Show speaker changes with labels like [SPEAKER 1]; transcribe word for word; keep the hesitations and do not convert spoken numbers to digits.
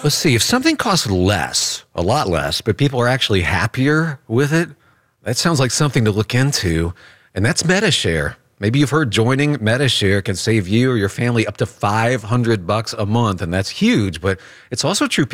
[SPEAKER 1] Let's see, if something costs less, a lot less, but people are actually happier with it, that sounds like something to look into, and that's Medi-Share. Maybe you've heard joining Medi-Share can save you or your family up to five hundred bucks a month, and that's huge, but it's also true